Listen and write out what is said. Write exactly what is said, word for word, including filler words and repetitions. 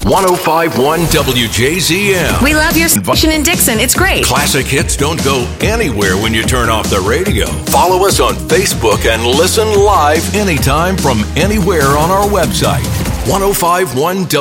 one oh five point one W J Z M. We love your station in Dixon. It's great. Classic hits don't go anywhere when you turn off the radio. Follow us on Facebook and listen live anytime from anywhere on our website. one oh five point one